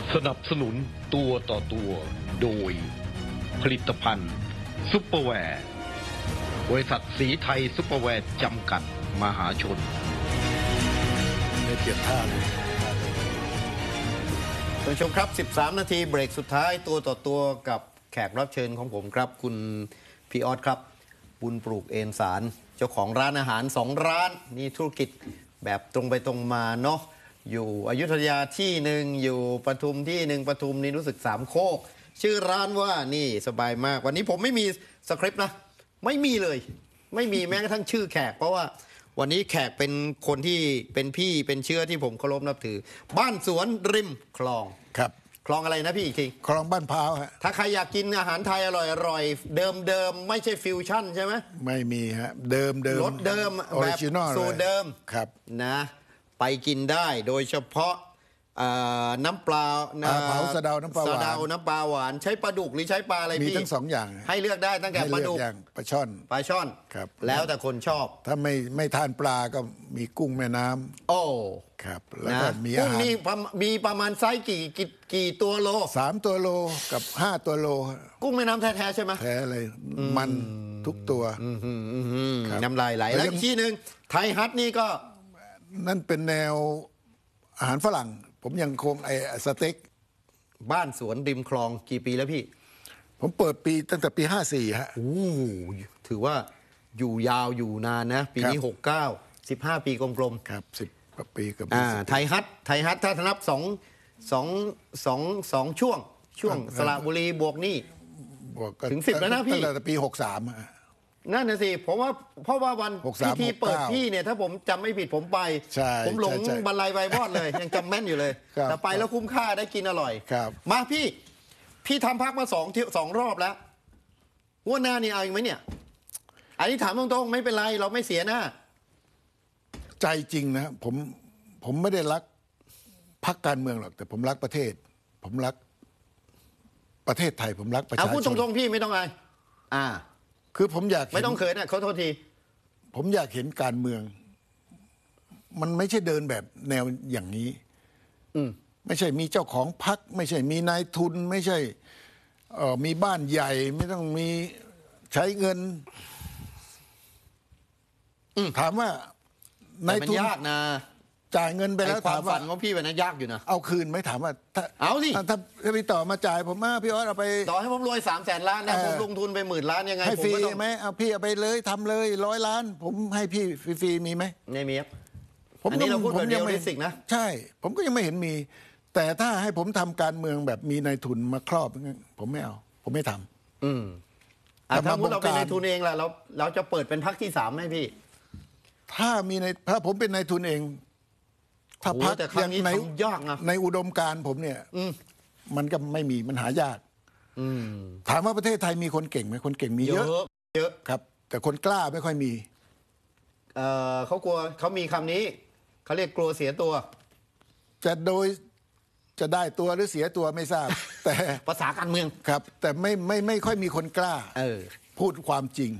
สนับสนุนตัวต่อตัวโดยผลิตภัณฑ์ซุปเปอร์แวร์บริษัทสีไทยซุปเปอร์แวร์จำกัดมหาชนในเปลี่ยนท่าเลยท่านผู้ชมครับ13นาทีเบรกสุดท้ายตัวต่อตัวกับแขกรับเชิญของผมครับคุณพี่ออสครับบุญปลูกเอนสารเจ้าของร้านอาหาร2ร้านนี่ธุรกิจแบบตรงไปตรงมาเนาะอยู่อยุธยาที่หนึ่งอยู่ปทุมที่หนึ่งปทุมนี่รู้สึก3โคกชื่อร้านว่านี่สบายมากวันนี้ผมไม่มีสคริปต์นะไม่มีเลยไม่มีแม้กระทั่งชื่อแขกเพราะว่าวันนี้แขกเป็นคนที่เป็นพี่เป็นเชื้อที่ผมเคารพนับถือบ้านสวนริมคลองครับคลองอะไรนะพี่อีกทีคลองบ้านพร้าวฮะถ้าใครอยากกินอาหารไทยอร่อยเดิมไม่ใช่ฟิวชั่นใช่ไหมไม่มีฮะเดิมรสเดิมแบบสูตรเดิมครับนะไปกินได้โดยเฉพาะน้ำปลาเผาสะเดาน้ำปลาหวานน้ำปลาหวานใช้ปลาดุกหรือใช้ปลาอะไรพี่มีทั้ง2อย่างให้เลือกได้ตั้งแต่ปลาดุกปลาช่อนครับแล้วแต่คนชอบถ้าไม่ทานปลาก็มีกุ้งแม่น้ำโอ้ครับแล้วก็มีอาหารกุ้งนี่มีประมาณไซส์กี่ตัวโล 3ตัวโลกับ5ตัวโลกุ้งแม่น้ำแท้ๆใช่ไหมแท้เลยมันทุกตัวน้ำลายไหลแล้วอีกที่หนึ่งไทยฮัทนี่ก็นั่นเป็นแนวอาหารฝรั่งผมยังคงสเต็กบ้านสวนริมคลองกี่ปีแล้วพี่ผมเปิดปีตั้งแต่ปี54ฮะถือว่าอยู่ยาวอยู่นานนะปีนี้69 15ปีกลมๆครับ10กว่าปีกับไทยฮัทถ้านับ2ช่วงสระบุรีบวกนี่ถึง10แล้วนะพี่ตั้งแต่ปี63 นั่นน่ะสิเพราะว่าวันพิธีเปิดพี่เนี่ยถ้าผมจำไม่ผิดผมไปผมหลงบรรลัยไวบอดเลยยังจำแม่นอยู่เลยแต่ไปแล้วคุ้มค่าได้กินอร่อยมาพี่ทำพักมา2รอบแล้วว่าหน้านี่เอาอีกไหมเนี่ยอันนี้ถามตรงๆไม่เป็นไรเราไม่เสียหน้าใจจริงนะผมไม่ได้รักพรรคการเมืองหรอกแต่ผมรักประเทศผมรักประเทศไทยผมรักประชาชนพูดตรงๆพี่ไม่ต้องอะไรคือผมอยากไม่ต้องเขินนะเขาโทษทีผมอยากเห็นการเมืองมันไม่ใช่เดินแบบแนวอย่างนี้ไม่ใช่มีเจ้าของพรรคไม่ใช่มีนายทุนไม่ใช่มีบ้านใหญ่ไม่ต้องมีใช้เงินถามว่านายทุนยากนะจ่ายเงินไปแล้วถามว่าฝันของพี่เป็นนะยากอยู่นะเอาคืนไหมถามว่าเอาสิถ้าพี่ต่อมาจ่ายผมพี่ออสเอาไปต่อให้ผมรวย300,000 ล้านนะผมลงทุนไป10,000 ล้านยังไงให้ฟรีไหมเอาพี่เอาไปเลยทำเลย100 ล้านผมให้พี่ฟรีมีไหมไม่มีอันนี้เราพูดแบบเดียวสิกนะใช่ผมก็ยังไม่เห็นมีแต่ถ้าให้ผมทำการเมืองแบบมีนายทุนมาครอบผมไม่เอาผมไม่ทำถ้าเราเป็นนายทุนเองล่ะเราจะเปิดเป็นพรรคที่3ไหมพี่ถ้าผมเป็นนายทุนเองถ้าพรรคยังในอุดมการณ์ผมเนี่ยมันก็ไม่มีมันหายากถามว่าประเทศไทยมีคนเก่งไหมคนเก่งมีเยอะครับแต่คนกล้าไม่ค่อยมีเขากลัวเขามีคำนี้เขาเรียกกลัวเสียตัวจะได้ตัวหรือเสียตัวไม่ทราบแต่ภาษาการเมืองครับแต่ไม่ค่อยมีคนกล้าพูดความจริง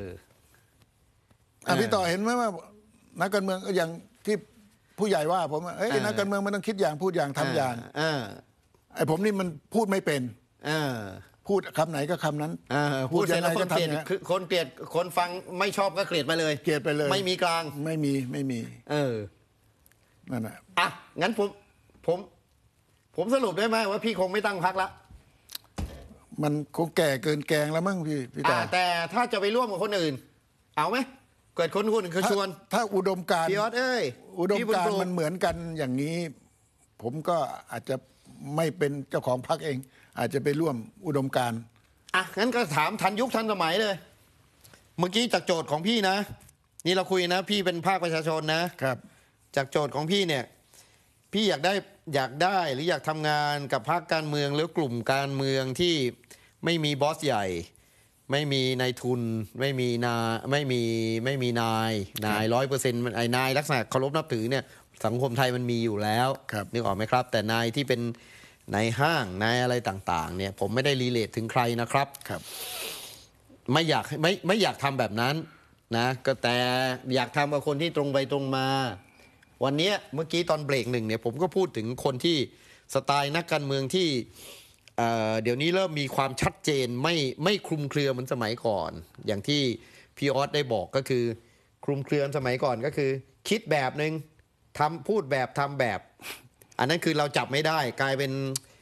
พี่ต่อเห็นไหมว่านักการเมืองอย่างที่ผู้ใหญ่ว่าผมนักการเมืองมันต้องคิดอย่างพูดอย่างทำอย่างไอ้ผมนี่มันพูดไม่เป็นพูดคำไหนก็คำนั้นพูดยังไงก็ทำอย่างนั้นคนเกลียดคนฟังไม่ชอบก็เกลียดไปเลยไม่มีกลางไม่มีนั่นแหละงั้นผมสรุปได้ไหมว่าพี่คงไม่ตั้งพรรคละมันคงแก่เกินแกงแล้วมั้งพี่แต่ถ้าจะไปร่วมกับคนอื่นเอาไหมเกิดคนชวนถ้าอุดมการณ์พี่ออสอุดมการณ์มันเหมือนกันอย่างนี้ผมก็อาจจะไม่เป็นเจ้าของพรรคเองอาจจะไปร่วมอุดมการณ์งั้นก็ถามทันยุคทันสมัยเลยเมื่อกี้จากโจทย์ของพี่นะนี่เราคุยนะพี่เป็นภาคประชาชนนะครับจากโจทย์ของพี่เนี่ยพี่อยากได้หรืออยากทำงานกับพรรคการเมืองหรือกลุ่มการเมืองที่ไม่มีบอสใหญ่ไม่มีนายทุนไม่มีนาย100%ไอ้นายลักษณะเคารพนับถือเนี่ยสังคมไทยมันมีอยู่แล้วนึกออกไหมครับแต่นายที่เป็นนายห้างนายอะไรต่างๆเนี่ยผมไม่ได้รีเลทถึงใครนะครับไม่อยากทำแบบนั้นนะก็แต่อยากทำกับคนที่ตรงไปตรงมาวันนี้เมื่อกี้ตอนเบรกหนึ่งเนี่ยผมก็พูดถึงคนที่สไตล์นักการเมืองที่เดี๋ยวนี้เริ่มมีความชัดเจนไม่คลุมเครือเหมือนสมัยก่อน อย่างที่พี่ออสได้บอกก็คือคลุมเครือสมัยก่อนก็คือคิดแบบหนึ่งพูดแบบทำแบบ อันนั้นคือเราจับไม่ได้กลายเป็น